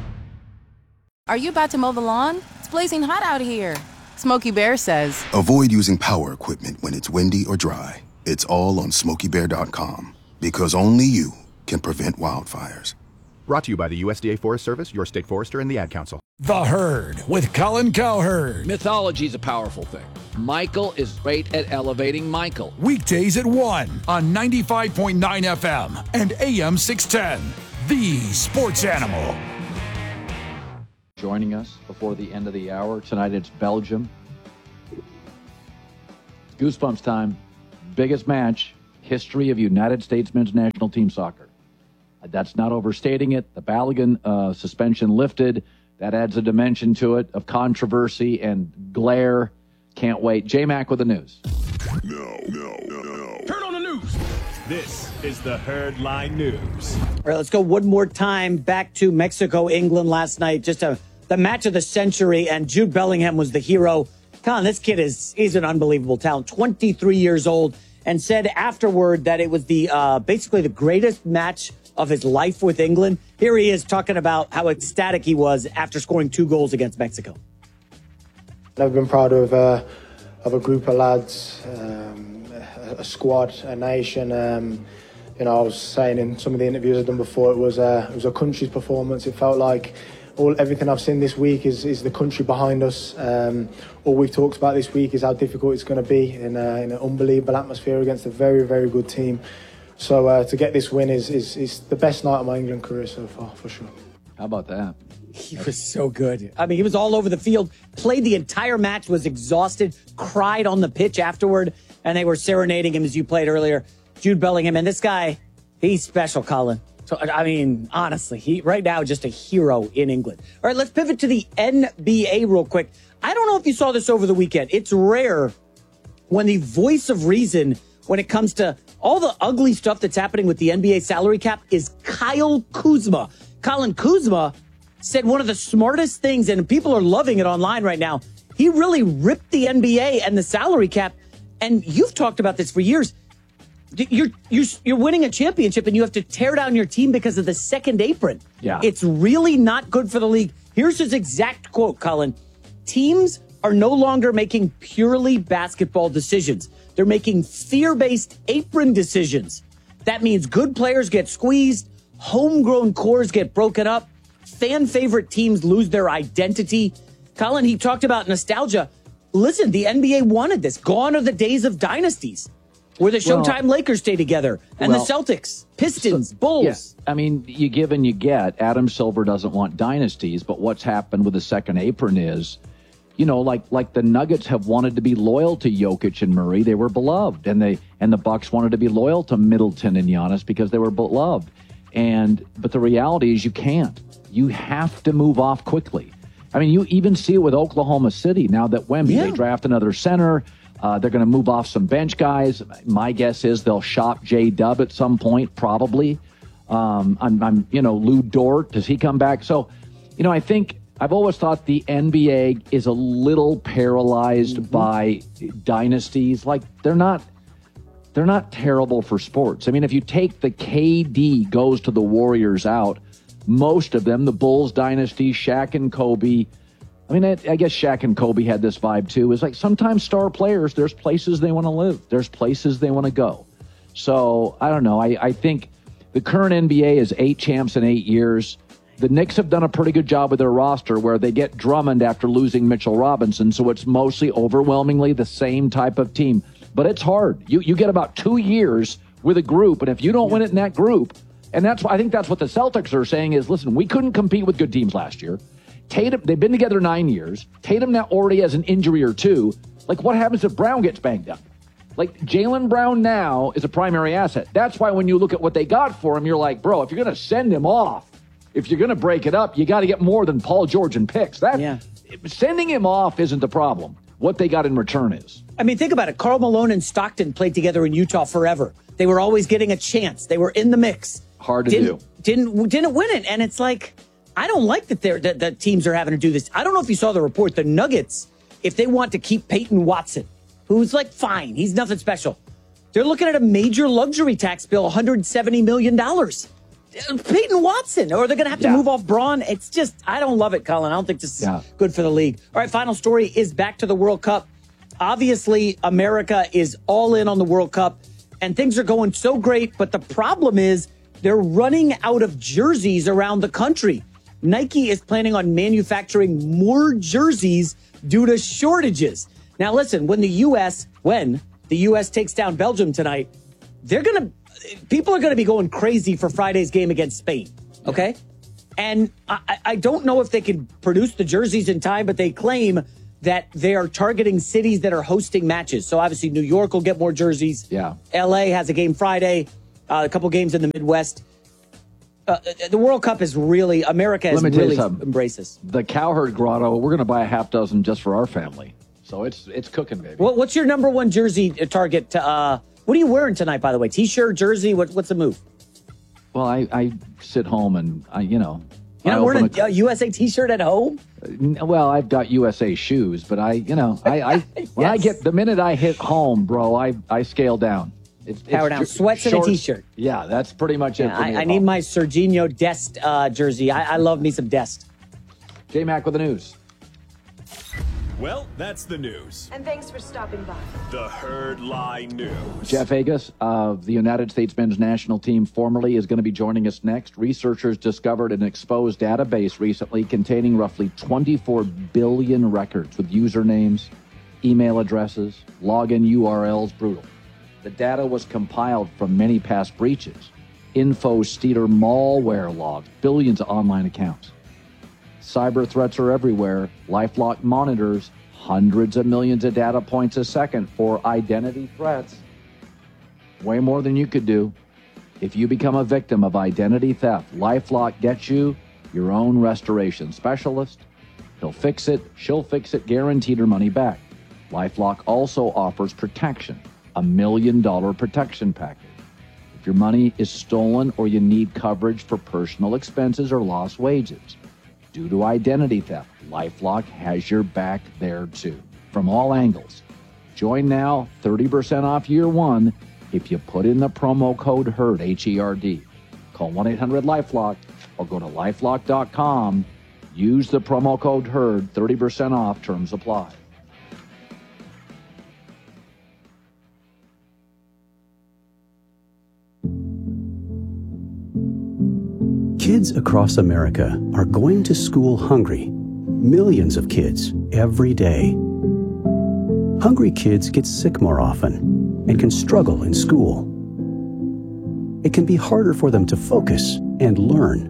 Are you about to mow the lawn? It's blazing hot out here. Smokey Bear says, avoid using power equipment when it's windy or dry. It's all on smokey bear dot com because only you can prevent wildfires. Brought to you by the U S D A Forest Service, your state forester, and the Ad Council. The Herd with Colin Cowherd. Mythology is a powerful thing. Michael is great at elevating Michael. Weekdays at one on ninety-five point nine F M and A M six ten. The Sports Animal. Joining us before the end of the hour. Tonight it's Belgium. Goosebumps time. Biggest match. History of United States men's national team soccer. That's not overstating it. The Balogun uh, suspension lifted. That adds a dimension to it of controversy and glare. Can't wait. J-Mac with the news. No, no, no, no. Turn on the news. This is the Herd Line News. All right, let's go one more time back to Mexico, England last night. Just a, the match of the century, and Jude Bellingham was the hero. Colin, this kid is he's an unbelievable talent. twenty-three years old, and said afterward that it was the uh, basically the greatest match of his life with England. Here he is talking about how ecstatic he was after scoring two goals against Mexico. I've been proud of uh, of a group of lads, um, a, a squad, a nation. Um, you know, I was saying in some of the interviews I've done before, it was a, it was a country's performance. It felt like all everything I've seen this week is, is the country behind us. Um, all we've talked about this week is how difficult it's going to be in, a, in an unbelievable atmosphere against a very, very good team. So uh, to get this win is, is is the best night of my England career so far, for sure. How about that? He was so good. I mean, he was all over the field, played the entire match, was exhausted, cried on the pitch afterward, and they were serenading him as you played earlier. Jude Bellingham, and this guy, he's special, Colin. So, I mean, honestly, he right now just a hero in England. All right, let's pivot to the N B A real quick. I don't know if you saw this over the weekend. It's rare when the voice of reason when it comes to all the ugly stuff that's happening with the N B A salary cap is Kyle Kuzma. Colin Kuzma said one of the smartest things, and people are loving it online right now. He really ripped the N B A and the salary cap. And you've talked about this for years. You're, you're, you're winning a championship and you have to tear down your team because of the second apron. Yeah. It's really not good for the league. Here's his exact quote, Colin. Teams are no longer making purely basketball decisions. They're making fear-based apron decisions. That means good players get squeezed, homegrown cores get broken up, fan-favorite teams lose their identity. Colin, he talked about nostalgia. Listen, the N B A wanted this. Gone are the days of dynasties where the Showtime well, Lakers stay together and well, the Celtics, Pistons, so, Bulls. Yeah. I mean, you give and you get. Adam Silver doesn't want dynasties, but what's happened with the second apron is, you know, like like the Nuggets have wanted to be loyal to Jokic and Murray. They were beloved. And they and the Bucks wanted to be loyal to Middleton and Giannis because they were beloved. And but the reality is you can't. You have to move off quickly. I mean, you even see it with Oklahoma City now that Wemby, yeah. they draft another center. Uh, they're going to move off some bench guys. My guess is they'll shop J-Dub at some point, probably. Um, I'm, I'm, you know, Lou Dort, does he come back? So, you know, I think I've always thought the N B A is a little paralyzed mm-hmm. by dynasties. Like they're not, they're not terrible for sports. I mean, if you take the K D goes to the Warriors out, most of them, the Bulls dynasty, Shaq and Kobe. I mean, I, I guess Shaq and Kobe had this vibe too. It's like sometimes star players, there's places they want to live. There's places they want to go. So I don't know. I, I think the current N B A is eight champs in eight years. The Knicks have done a pretty good job with their roster where they get Drummond after losing Mitchell Robinson. So it's mostly overwhelmingly the same type of team. But it's hard. You you get about two years with a group. And if you don't yeah. win it in that group, and that's I think that's what the Celtics are saying is, listen, we couldn't compete with good teams last year. Tatum, they've been together nine years. Tatum now already has an injury or two. Like, what happens if Brown gets banged up? Like, Jaylen Brown now is a primary asset. That's why when you look at what they got for him, you're like, bro, if you're going to send him off, if you're going to break it up, you got to get more than Paul George and picks. That yeah. Sending him off isn't the problem. What they got in return is. I mean, think about it. Karl Malone and Stockton played together in Utah forever. They were always getting a chance. They were in the mix. Hard to didn't, do. Didn't didn't win it. And it's like, I don't like that they're that, that teams are having to do this. I don't know if you saw the report. The Nuggets, if they want to keep Peyton Watson, who's like, fine, he's nothing special. They're looking at a major luxury tax bill, one hundred seventy million dollars. Peyton Watson, or they're going to have to yeah. move off Braun. It's just, I don't love it, Colin. I don't think this is yeah. good for the league. All right, final story is back to the World Cup. Obviously, America is all in on the World Cup, and things are going so great. But the problem is they're running out of jerseys around the country. Nike is planning on manufacturing more jerseys due to shortages. Now, listen, when the U S, when the U S takes down Belgium tonight, they're going to, people are going to be going crazy for Friday's game against Spain. Okay. And I, I don't know if they can produce the jerseys in time, but they claim that they are targeting cities that are hosting matches. So obviously New York will get more jerseys. Yeah. L A has a game Friday, uh, a couple games in the Midwest. Uh, the World Cup is really, America has really embraced this. The Cowherd Grotto, we're going to buy a half dozen just for our family. So it's it's cooking, baby. What, what's your number one jersey target? To, uh, what are you wearing tonight, by the way? T-shirt, jersey? What, what's the move? Well, I, I sit home and, I you know. You're not wearing a, a U S A T-shirt at home? Uh, well, I've got U S A shoes, but I, you know, I, I yes. when I get, the minute I hit home, bro, I, I scale down. It's, Power it's down. Sweats and a T-shirt. Yeah, that's pretty much yeah, it for me. I, I need my Serginho Dest uh, jersey. I, I love me some Dest. J-Mac with the news. Well, that's the news. And thanks for stopping by. The Herd Lie News. Jeff Hagas of the United States men's national team formerly is going to be joining us next. Researchers discovered an exposed database recently containing roughly twenty-four billion records with usernames, email addresses, login U R Ls. Brutal. The data was compiled from many past breaches. Info Stealer malware logs, billions of online accounts. Cyber threats are everywhere. LifeLock monitors hundreds of millions of data points a second for identity threats. Way more than you could do. If you become a victim of identity theft, LifeLock gets you your own restoration specialist. He'll fix it, she'll fix it, guaranteed her money back. LifeLock also offers protection, a million dollar protection package. If your money is stolen or you need coverage for personal expenses or lost wages due to identity theft, LifeLock has your back there too, from all angles. Join now, thirty percent off year one if you put in the promo code HERD, H E R D. Call one eight hundred LifeLock or go to lifelock dot com. Use the promo code HERD, thirty percent off, terms apply. Kids across America are going to school hungry. Millions of kids every day. Hungry kids get sick more often and can struggle in school. It can be harder for them to focus and learn.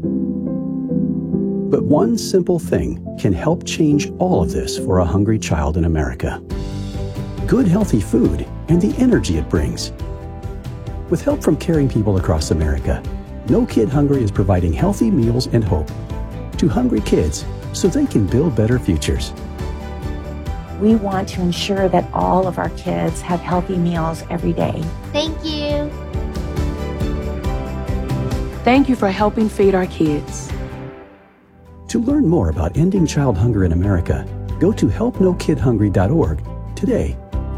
But one simple thing can help change all of this for a hungry child in America. Good, healthy food and the energy it brings. With help from caring people across America, No Kid Hungry is providing healthy meals and hope to hungry kids so they can build better futures. We want to ensure that all of our kids have healthy meals every day. Thank you. Thank you for helping feed our kids. To learn more about ending child hunger in America, go to help no kid hungry dot org today.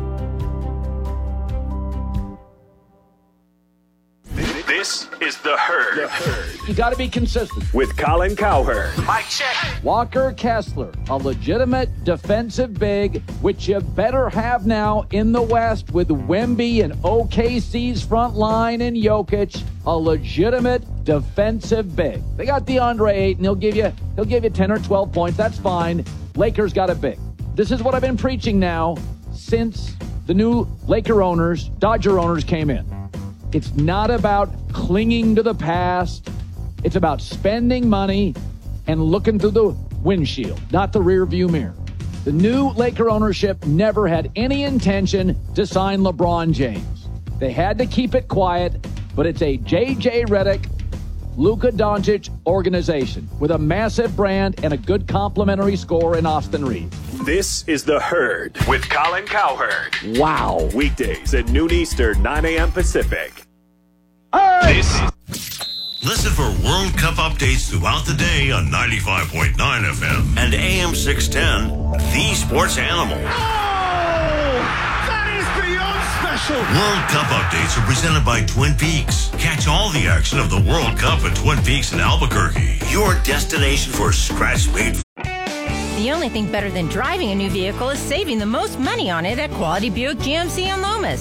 This is The Herd. The Herd. You got to be consistent. With Colin Cowherd. Mike check. Walker Kessler, a legitimate defensive big, which you better have now in the West with Wemby and O K C's front line and Jokic, a legitimate defensive big. They got DeAndre Ayton. He'll give you he'll give you ten or twelve points. That's fine. Lakers got a big. This is what I've been preaching now since the new Laker owners, Dodger owners came in. It's not about clinging to the past. It's about spending money and looking through the windshield, not the rear view mirror. The new Laker ownership never had any intention to sign LeBron James. They had to keep it quiet, but it's a J J Redick, Luka Doncic organization with a massive brand and a good complimentary score in Austin Reeves. This is The Herd with Colin Cowherd. Wow. Weekdays at noon Eastern, nine a.m. Pacific. This Listen for World Cup updates throughout the day on ninety-five point nine F M and A M six ten, The Sports Animal. Oh, that is beyond special. World Cup updates are presented by Twin Peaks. Catch all the action of the World Cup at Twin Peaks in Albuquerque, your destination for scratch-made. The only thing better than driving a new vehicle is saving the most money on it at Quality Buick G M C in Lomas.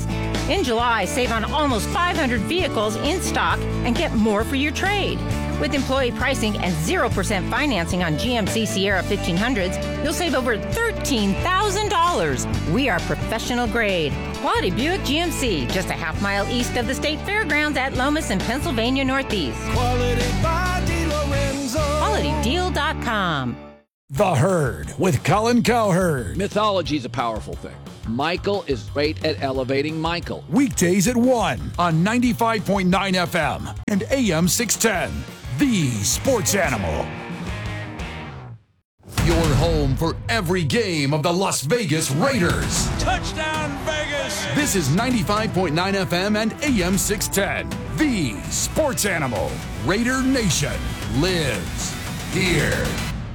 In July, save on almost five hundred vehicles in stock and get more for your trade. With employee pricing and zero percent financing on G M C Sierra fifteen hundreds, you'll save over thirteen thousand dollars. We are professional grade. Quality Buick G M C, just a half mile east of the state fairgrounds at Lomas and Pennsylvania Northeast. Quality by DeLorenzo. quality deal dot com. The Herd with Colin Cowherd. Mythology is a powerful thing. Michael is great at elevating Michael. Weekdays at one on ninety-five point nine F M and A M six ten. The Sports Animal. Your home for every game of the Las Vegas Raiders. Touchdown, Vegas! This is ninety-five point nine F M and A M six ten. The Sports Animal. Raider Nation lives here.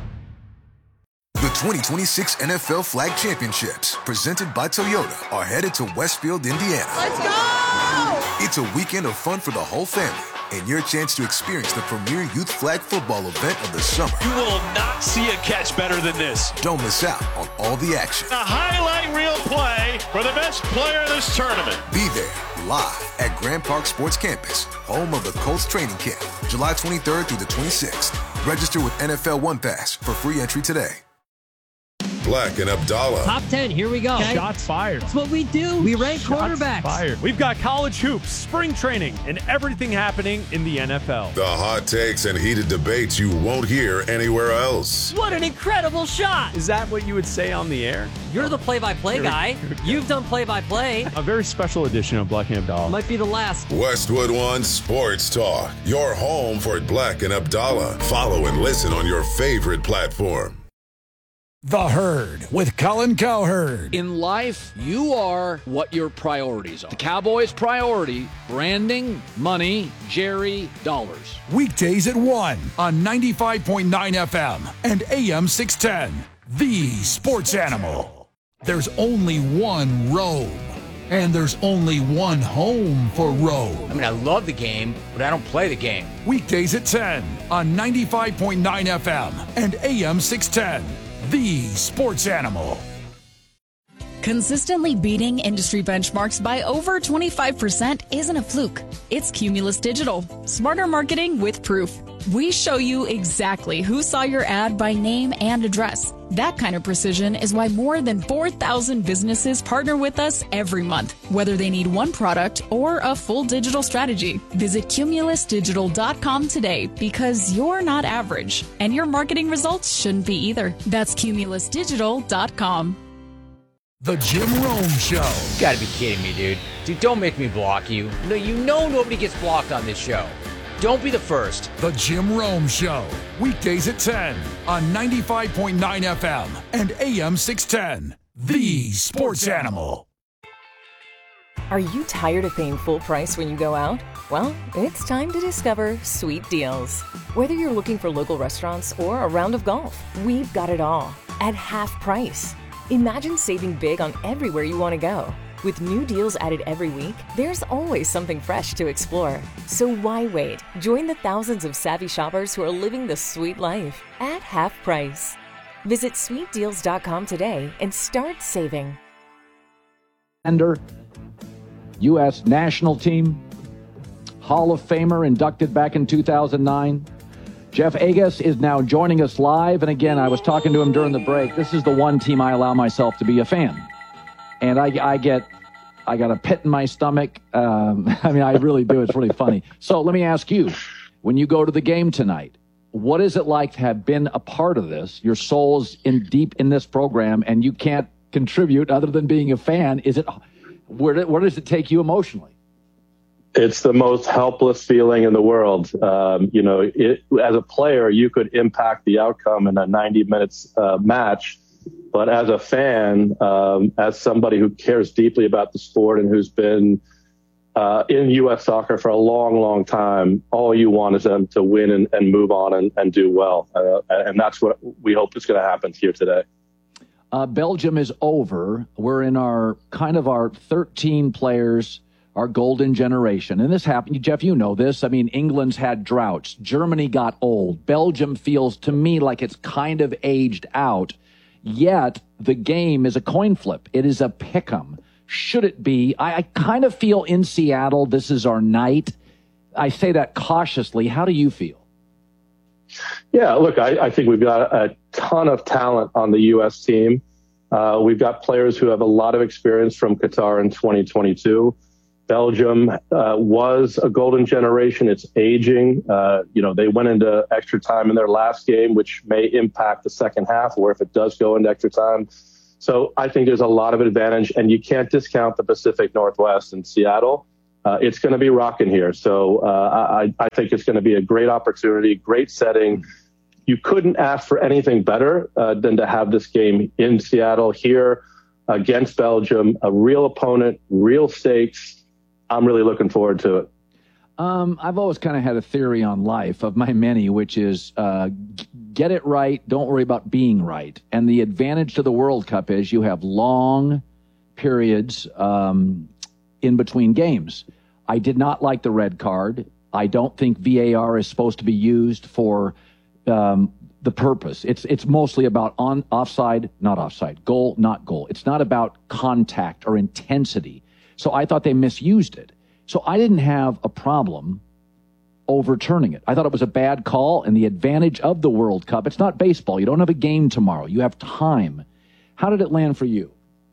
The twenty twenty-six N F L Flag Championships, presented by Toyota, are headed to Westfield, Indiana. Let's go! It's a weekend of fun for the whole family and your chance to experience the premier youth flag football event of the summer. You will not see a catch better than this. Don't miss out on all the action. A highlight reel play for the best player in this tournament. Be there live at Grand Park Sports Campus, home of the Colts training camp, July twenty-third through the twenty-sixth. Register with N F L One Pass for free entry today. Black and Abdallah. Top ten, here we go. Okay. Shots fired. That's what we do. We rank Shots quarterbacks. Fired. We've got college hoops, spring training, and everything happening in the N F L. The hot takes and heated debates you won't hear anywhere else. What an incredible shot. Is that what you would say on the air? You're the play-by-play guy. You've done play-by-play. A very special edition of Black and Abdallah. Might be the last. Westwood One Sports Talk. Your home for Black and Abdallah. Follow and listen on your favorite platform. The Herd with Colin Cowherd. In life, you are what your priorities are. The Cowboys' priority, branding, money, Jerry, dollars. Weekdays at one on ninety-five point nine F M and A M six ten. The Sports Animal. There's only one robe, and there's only one home for robe. I mean, I love the game, but I don't play the game. Weekdays at ten on ninety-five point nine F M and A M six ten. The Sports Animal. Consistently beating industry benchmarks by over twenty-five percent isn't a fluke. It's Cumulus Digital. Smarter marketing with proof. We show you exactly who saw your ad by name and address. That kind of precision is why more than four thousand businesses partner with us every month, whether they need one product or a full digital strategy. Visit cumulus digital dot com today because you're not average, and your marketing results shouldn't be either. That's cumulus digital dot com. The Jim Rome Show. You gotta be kidding me, dude. Dude, don't make me block you. No, you know nobody gets blocked on this show. Don't be the first. The Jim Rome Show. Weekdays at ten on ninety-five point nine F M and A M six ten. The Sports Animal. Are you tired of paying full price when you go out? Well, it's time to discover Sweet Deals. Whether you're looking for local restaurants or a round of golf, we've got it all at half price. Imagine saving big on everywhere you want to go. With new deals added every week, there's always something fresh to explore. So why wait? Join the thousands of savvy shoppers who are living the sweet life at half price. Visit sweet deals dot com today and start saving. Ender, U S national team, Hall of Famer inducted back in two thousand nine. Jeff Agas is now joining us live. And again, I was talking to him during the break. This is the one team I allow myself to be a fan. And I, I get, I got a pit in my stomach. Um, I mean, I really do. It's really funny. So let me ask you, when you go to the game tonight, what is it like to have been a part of this? Your soul's in deep in this program, and you can't contribute other than being a fan. Is it, where, where does it take you emotionally? It's the most helpless feeling in the world. Um, you know, it, as a player, you could impact the outcome in a ninety minutes uh, match. But as a fan, um, as somebody who cares deeply about the sport and who's been uh, in U S soccer for a long, long time, all you want is them to win and, and move on and, and do well. Uh, and that's what we hope is going to happen here today. Uh, Belgium is over. We're in our kind of our thirteen players, our golden generation. And this happened, Jeff, you know this. I mean, England's had droughts. Germany got old. Belgium feels to me like it's kind of aged out. Yet the game is a coin flip. It is a pick'em. Should it be? I, I kind of feel in Seattle, this is our night. I say that cautiously. How do you feel? Yeah, look, I, I think we've got a ton of talent on the U S team. Uh, we've got players who have a lot of experience from Qatar in twenty twenty-two. Belgium uh, was a golden generation. It's aging. Uh, you know, they went into extra time in their last game, which may impact the second half, or if it does go into extra time. So I think there's a lot of advantage, and you can't discount the Pacific Northwest and Seattle. Uh, it's going to be rocking here. So uh, I, I think it's going to be a great opportunity, great setting. You couldn't ask for anything better uh, than to have this game in Seattle here against Belgium, a real opponent, real stakes. I'm really looking forward to it. Um, I've always kind of had a theory on life of my many, which is uh, get it right, don't worry about being right. And the advantage to the World Cup is you have long periods um, in between games. I did not like the red card. I don't think V A R is supposed to be used for um, the purpose. It's it's mostly about on offside, not offside, goal, not goal. It's not about contact or intensity. So I thought they misused it. So I didn't have a problem overturning it. I thought it was a bad call, and the advantage of the World Cup, it's not baseball. You don't have a game tomorrow. You have time. How did it land for you?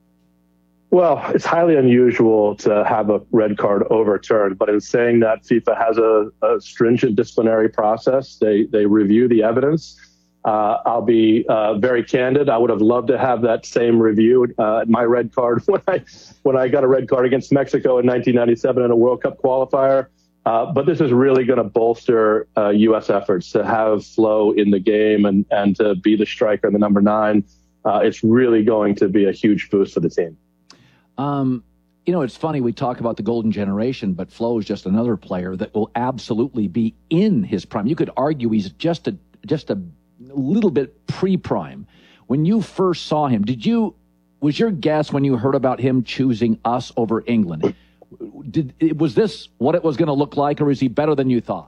Well, it's highly unusual to have a red card overturned, but in saying that, FIFA has a, a stringent disciplinary process. They they review the evidence. Uh, I'll be uh, very candid. I would have loved to have that same review. Uh, my red card when I when I got a red card against Mexico in nineteen ninety-seven in a World Cup qualifier. Uh, but this is really going to bolster uh, U S efforts to have flow in the game and and to be the striker, the number nine. Uh, it's really going to be a huge boost for the team. Um, you know, it's funny we talk about the golden generation, but Flo is just another player that will absolutely be in his prime. You could argue he's just a just a little bit pre-prime. When you first saw him, did you was your guess when you heard about him choosing us over England? Did was this what it was going to look like, or is he better than you thought?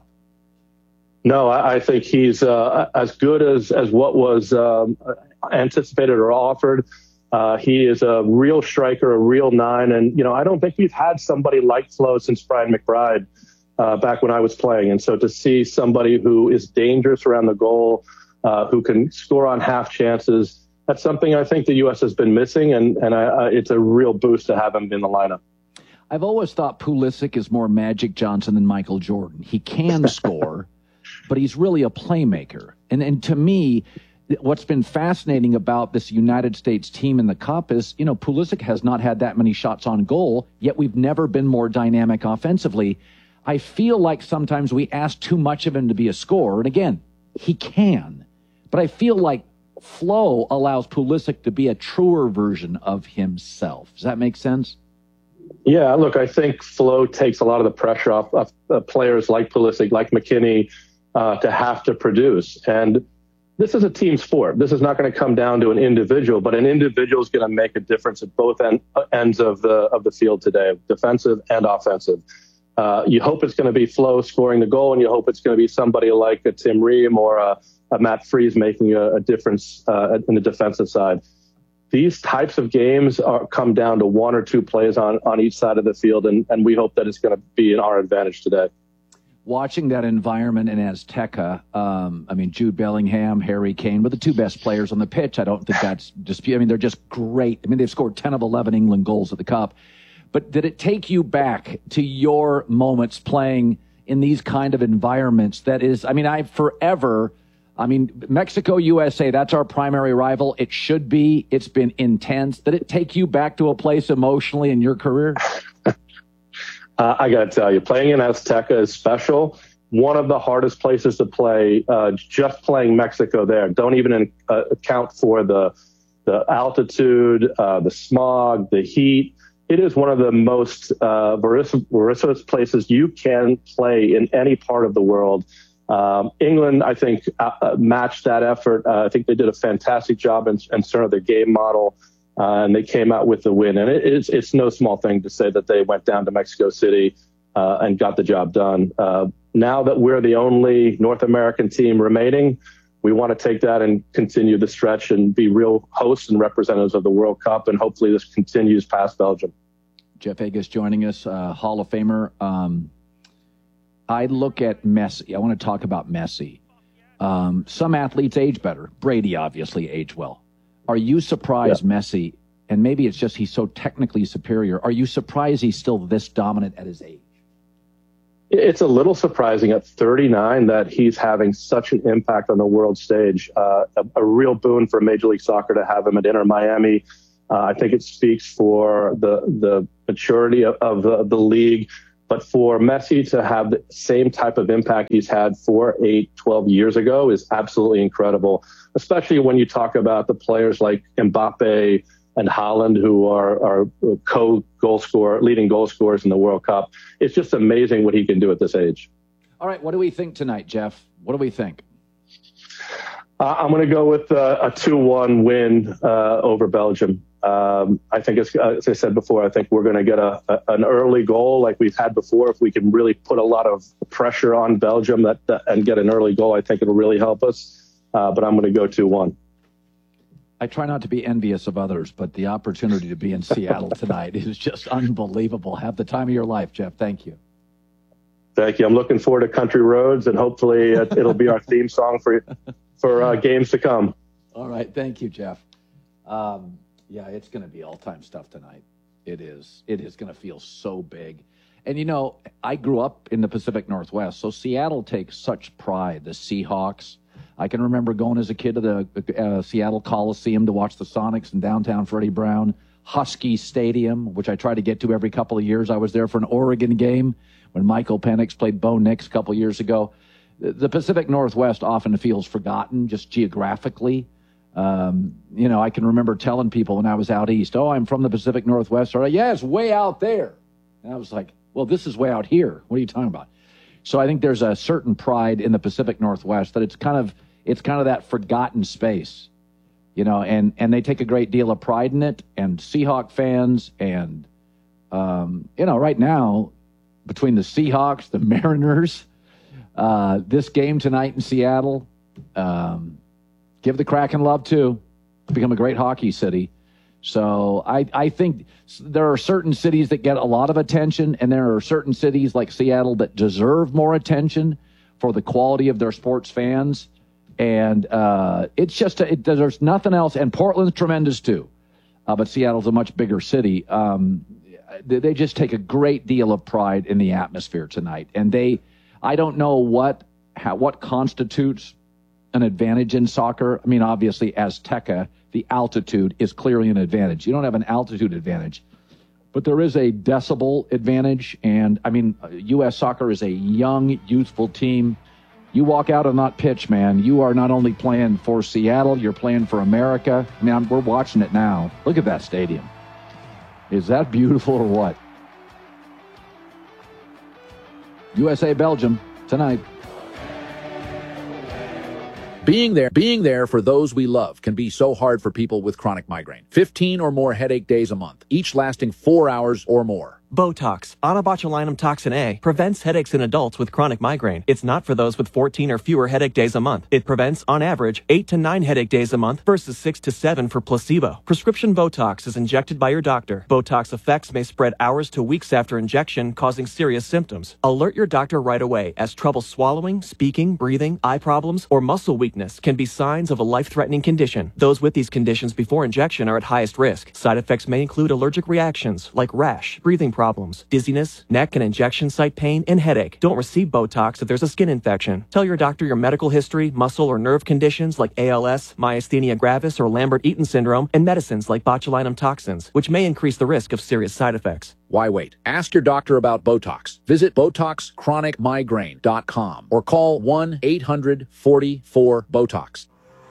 No, I, I think he's uh, as good as as what was um, anticipated or offered. Uh, he is a real striker, a real nine, and you know I don't think we've had somebody like Flo since Brian McBride uh, back when I was playing. And so to see somebody who is dangerous around the goal, uh, who can score on half chances, that's something I think the U S has been missing, and and I, I, it's a real boost to have him in the lineup. I've always thought Pulisic is more Magic Johnson than Michael Jordan. He can score, but he's really a playmaker. And and to me, what's been fascinating about this United States team in the Cup is, you know, Pulisic has not had that many shots on goal, yet we've never been more dynamic offensively. I feel like sometimes we ask too much of him to be a scorer. And again, he can. But I feel like Flo allows Pulisic to be a truer version of himself. Does that make sense? Yeah, look, I think Flo takes a lot of the pressure off of uh, players like Pulisic, like McKinney, uh, to have to produce. And this is a team sport. This is not going to come down to an individual, but an individual is going to make a difference at both end, ends of the of the field today, defensive and offensive. Uh, you hope it's going to be Flo scoring the goal, and you hope it's going to be somebody like a Tim Ream or a, a Matt Freese making a, a difference uh, in the defensive side. These types of games are come down to one or two plays on, on each side of the field, and, and we hope that it's going to be in our advantage today. Watching that environment in Azteca, um, I mean, Jude Bellingham, Harry Kane were the two best players on the pitch. I don't think that's dispute. I mean, they're just great. I mean, they've scored ten of eleven England goals at the Cup. But did it take you back to your moments playing in these kind of environments? That is, I mean, I forever... I mean, Mexico, U S A, that's our primary rival. It should be. It's been intense. Did it take you back to a place emotionally in your career? uh, I got to tell you, playing in Azteca is special. One of the hardest places to play, uh, just playing Mexico there. Don't even in, uh, account for the the altitude, uh, the smog, the heat. It is one of the most uh, voracious places you can play in any part of the world. Um, England, I think, uh, matched that effort. Uh, I think they did a fantastic job in, in sort of their game model, uh, and they came out with the win. And it, it's, it's no small thing to say that they went down to Mexico City uh, and got the job done. Uh, now that we're the only North American team remaining, we want to take that and continue the stretch and be real hosts and representatives of the World Cup, and hopefully this continues past Belgium. Jeff Agus joining us, uh, Hall of Famer. Um, I look at Messi. I want to talk about Messi. Um, some athletes age better. Brady obviously aged well. Are you surprised yeah. Messi, and maybe it's just he's so technically superior, are you surprised he's still this dominant at his age? It's a little surprising at thirty-nine that he's having such an impact on the world stage. Uh, a, a real boon for Major League Soccer to have him at Inter Miami. Uh, I think it speaks for the the maturity of, of the, the league. But for Messi to have the same type of impact he's had four, eight, twelve years ago is absolutely incredible, especially when you talk about the players like Mbappe and Haaland, who are, are co-goal scorer, leading goal scorers in the World Cup. It's just amazing what he can do at this age. All right, what do we think tonight, Jeff? What do we think? Uh, I'm going to go with uh, a two one win uh, over Belgium. Um, I think, it's, uh, as I said before, I think we're going to get a, a, an early goal like we've had before. If we can really put a lot of pressure on Belgium that, that and get an early goal, I think it'll really help us. Uh, but I'm going to go two one. I try not to be envious of others, but the opportunity to be in Seattle tonight is just unbelievable. Have the time of your life, Jeff. Thank you. Thank you. I'm looking forward to Country Roads, and hopefully it, it'll be our theme song for for uh, games to come. All right. Thank you, Jeff. Um, yeah, it's going to be all-time stuff tonight. It is. It is going to feel so big. And, you know, I grew up in the Pacific Northwest, so Seattle takes such pride. The Seahawks. I can remember going as a kid to the uh, Seattle Coliseum to watch the Sonics in downtown Freddie Brown. Husky Stadium, which I try to get to every couple of years. I was there for an Oregon game when Michael Penix played Bo Nix a couple of years ago. The Pacific Northwest often feels forgotten just geographically. Um, you know, I can remember telling people when I was out east, oh, I'm from the Pacific Northwest. Or, yeah, it's way out there. And I was like, well, this is way out here. What are you talking about? So I think there's a certain pride in the Pacific Northwest that it's kind of it's kind of that forgotten space, you know, and, and they take a great deal of pride in it. And Seahawk fans and, um, you know, right now, between the Seahawks, the Mariners, uh, this game tonight in Seattle, um, give the Kraken love, too. It's become a great hockey city. So I, I think there are certain cities that get a lot of attention, and there are certain cities like Seattle that deserve more attention for the quality of their sports fans. And uh, it's just, a, it, there's nothing else. And Portland's tremendous, too. Uh, but Seattle's a much bigger city. Um, they, they just take a great deal of pride in the atmosphere tonight. And they, I don't know what how, what constitutes an advantage in soccer. I mean, obviously, Azteca, the altitude is clearly an advantage. You don't have an altitude advantage, but there is a decibel advantage. And, I mean, U S Soccer is a young, youthful team. You walk out on that pitch, man, you are not only playing for Seattle, you're playing for America. I mean, I'm, we're watching it now. Look at that stadium. Is that beautiful or what? U S A Belgium tonight. Being there, being there for those we love can be so hard for people with chronic migraine. fifteen or more headache days a month, each lasting four hours or more. Botox, onabotulinum toxin A, prevents headaches in adults with chronic migraine. It's not for those with fourteen or fewer headache days a month. It prevents, on average, eight to nine headache days a month versus six to seven for placebo. Prescription Botox is injected by your doctor. Botox effects may spread hours to weeks after injection, causing serious symptoms. Alert your doctor right away, as trouble swallowing, speaking, breathing, eye problems, or muscle weakness can be signs of a life-threatening condition. Those with these conditions before injection are at highest risk. Side effects may include allergic reactions like rash, breathing problems, dizziness, neck and injection site pain, and headache. Don't receive Botox if there's a skin infection. Tell your doctor your medical history, muscle or nerve conditions like A L S, myasthenia gravis, or Lambert-Eaton syndrome, and medicines like botulinum toxins, which may increase the risk of serious side effects. Why wait? Ask your doctor about Botox. Visit Botox Chronic Migraine dot com or call one eight hundred forty-four BOTOX.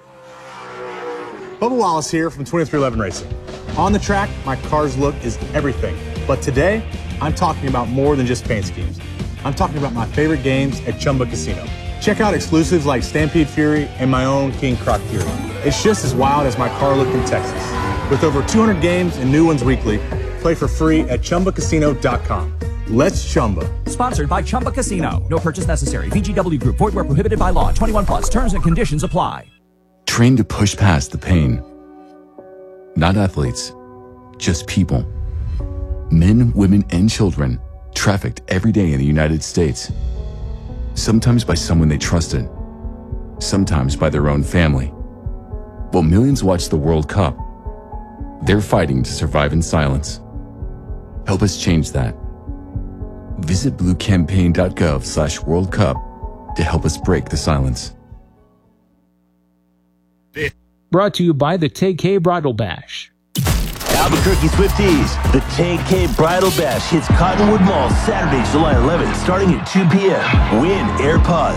Bubba Wallace here from twenty-three eleven Racing. On the track, my car's look is everything. But today, I'm talking about more than just paint schemes. I'm talking about my favorite games at Chumba Casino. Check out exclusives like Stampede Fury and my own King Croc Fury. It's just as wild as my car look in Texas. With over two hundred games and new ones weekly, play for free at Chumba Casino dot com. Let's Chumba. Sponsored by Chumba Casino. No purchase necessary. V G W Group. Void where prohibited by law. twenty-one plus. Terms and conditions apply. Train to push past the pain. Not athletes, just people. Men, women, and children trafficked every day in the United States. Sometimes by someone they trusted, sometimes by their own family. While millions watch the World Cup, they're fighting to survive in silence. Help us change that. Visit bluecampaign.gov slash World Cup to help us break the silence. Brought to you by the Tay K Bridal Bash. Albuquerque Swifties, the Tay K Bridal Bash hits Cottonwood Mall Saturday, July eleventh, starting at two p.m. Win AirPods,